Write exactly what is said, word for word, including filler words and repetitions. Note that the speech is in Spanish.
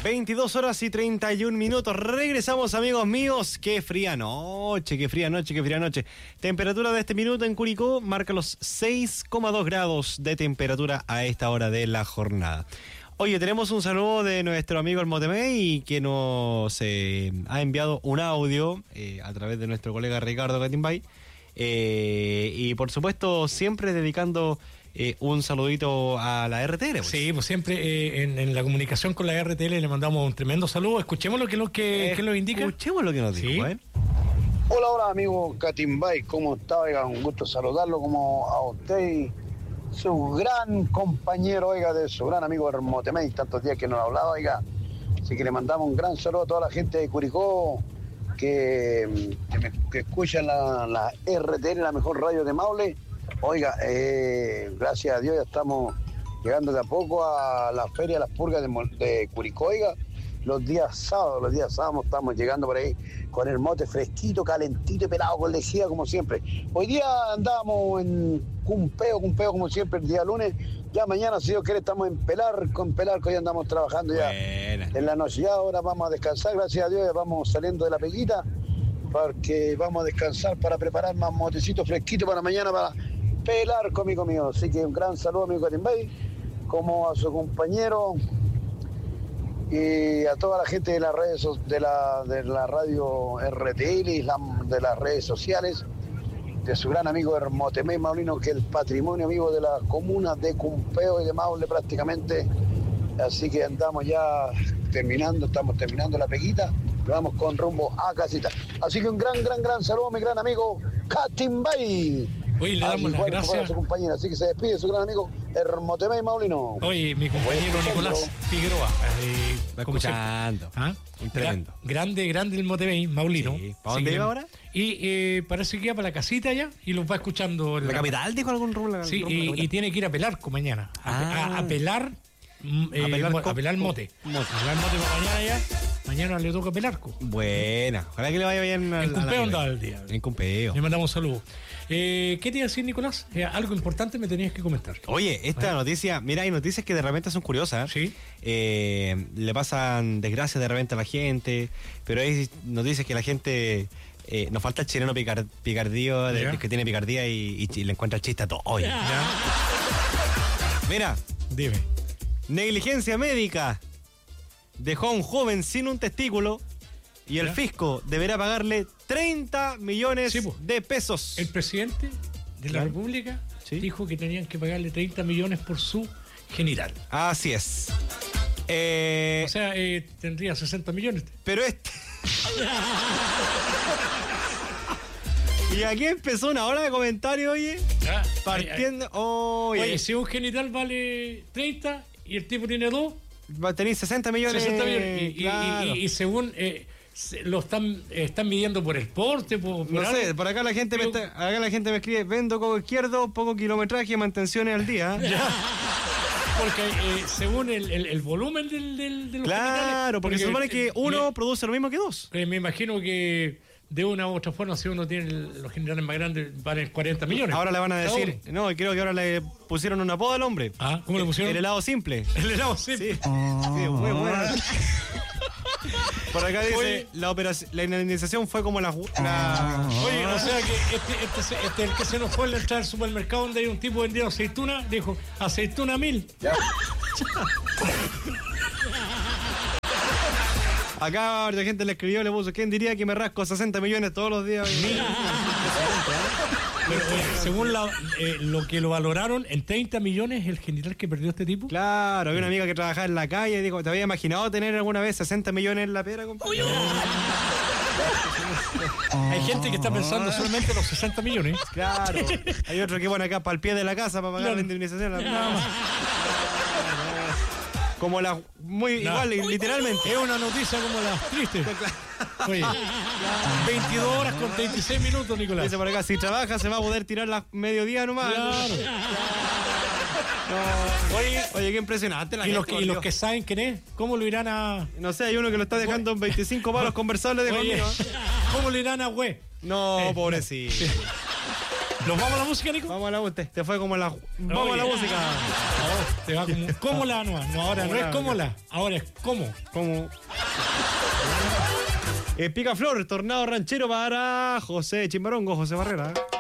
veintidós horas y treinta y un minutos. Regresamos, amigos míos. Qué fría noche, qué fría noche, qué fría noche. Temperatura de este minuto en Curicó marca los seis coma dos grados de temperatura a esta hora de la jornada. Oye, tenemos un saludo de nuestro amigo el Motemey, que nos eh, ha enviado un audio eh, a través de nuestro colega Ricardo Catimbay. Eh, y por supuesto, siempre dedicando eh, un saludito a la R T L. Pues. Sí, pues siempre eh, en, en la comunicación con la R T L le mandamos un tremendo saludo. Escuchemos lo que, lo que, eh, que nos indica. Escuchemos lo que nos ¿Sí? dijo, ¿eh? Hola, hola, amigo Catimbay, ¿cómo está? Oiga, un gusto saludarlo como a usted y su gran compañero, oiga, de su gran amigo Hermotemey, tantos días que nos hablaba, oiga. Así que le mandamos un gran saludo a toda la gente de Curicó que, que, me, que escucha la, la R T L, la mejor radio de Maule. Oiga, eh, gracias a Dios ya estamos llegando de a poco a la Feria de las Purgas de, de Curicó, oiga. Los días sábados, los días sábados estamos llegando por ahí con el mote fresquito, calentito y pelado con lejía como siempre. Hoy día andábamos en Cumpeo, Cumpeo como siempre el día lunes. Ya mañana, si Dios quiere, estamos en Pelar, con Pelar, que hoy andamos trabajando ya Buena. En la noche. Ya ahora vamos a descansar, gracias a Dios, ya vamos saliendo de la peguita, porque vamos a descansar para preparar más motecitos fresquitos para mañana para Pelar, conmigo mío. Así que un gran saludo, amigo Catimbay, como a su compañero y a toda la gente de las redes de la, de la radio R T L y la, de las redes sociales, de su gran amigo Hermotemey Maulino, que es el patrimonio amigo de las comunas de Cumpeo y de Maule prácticamente. Así que andamos ya terminando, estamos terminando la peguita, vamos con rumbo a casita. Así que un gran, gran, gran saludo a mi gran amigo Catimbay. Hoy le damos las gracias a su compañera, así que se despide su gran amigo Hermotemey Maulino. Oye, mi compañero Nicolás Figueroa. Eh, Va escuchando. ¿Ah? Tremendo. Gra- grande, grande el Motemey Maulino. Sí. ¿Para dónde iba ahora? Y eh, parece que iba para la casita ya y los va escuchando. ¿La, la capital dijo algún rumbo? Sí, rumbo, y, la y tiene que ir a Pelarco mañana. A, Ah. a, a pelar. Eh, A pelar mo- co- a pelar mote. mote. A pelar mote para mañana ya. Mañana le toca Pelarco. Buena. Ojalá que le vaya bien. En Cumpeo andaba el día. En Cumpeo. Le mandamos un saludo. Eh, ¿Qué te iba a decir, Nicolás? Eh, algo importante me tenías que comentar. Oye, esta Bueno. noticia, mira, hay noticias que de repente son curiosas. Sí. Eh, le pasan desgracias de repente a la gente, pero hay noticias que la gente... Eh, nos falta el chileno picar, picardío, de, ¿Ya? que tiene picardía y, y le encuentra el chiste a todo. Oye. Ya. Mira, Dime. negligencia médica dejó a un joven sin un testículo y el ¿Ya? fisco deberá pagarle treinta millones Sí, po. de pesos. El presidente de la Claro. República Sí. dijo que tenían que pagarle treinta millones por su genital. Así es. Eh, O sea, eh, tendría sesenta millones. pero este... Y aquí empezó una hora de comentario, oye. Ya. Partiendo... Oye, Oye, si un genital vale treinta y el tipo tiene dos, va a tener sesenta millones. sesenta millones. Y, y- claro. y- y según eh, se- lo están, eh, están midiendo por el porte, por, por No algo. sé, por acá la gente me Pero- está, acá la gente me escribe, vendo coco izquierdo, poco kilometraje, mantenciones al día. Porque eh, según el, el- el volumen del, del, de los Claro, genitales, porque se supone que eh, uno me- produce lo mismo que dos. eh, me imagino que de una u otra forma, si uno tiene el- los generales más grandes, valen cuarenta millones. Ahora le van a Cada decir, uno. no, y creo que ahora le pusieron un apodo al hombre. Ah, ¿cómo le pusieron? El helado simple. El helado, sí. Sí, sí, muy bueno. Por acá dice, Oye. la operación, la indemnización fue como la... la- Oye, o sea que este, este, se- este el que se nos fue al entrar al supermercado donde hay un tipo vendiendo aceituna, dijo, aceituna mil. Acá la gente le escribió, le puso, ¿quién diría que me rasco sesenta millones todos los días? Pero, oye, según la- eh, lo que lo valoraron en treinta millones el genital que perdió este tipo. Claro, había una amiga que trabajaba en la calle y dijo, ¿te había imaginado tener alguna vez sesenta millones en la pera, compadre? Hay gente que está pensando solamente en los sesenta millones. Claro. Hay otro que pone acá para el pie de la casa para pagar Claro. la indemnización. Nada más. Como la... Muy No. igual, literalmente. Es una noticia como las tristes. Oye, veintidós horas con treinta y seis minutos, Nicolás. Dice por acá, si trabaja se va a poder tirar las mediodía nomás. Claro. No. Oye, oye, qué impresionante la Y los, gente, que, y por los Dios. que saben quién es, ¿cómo lo irán a...? No sé, hay uno que lo está dejando en veinticinco palos conversables de Oye, conmigo. ¿cómo lo irán a güey? No, Eh, pobrecito. ¿Nos vamos a la música, Nico? Vamos a la música. Te fue como la. Vamos a la Oye. música. Oh, te va como, ¿cómo la no? No, ahora no es como la, ahora es como. Como. Eh, Picaflor, tornado ranchero para José Chimbarongo, José Barrera.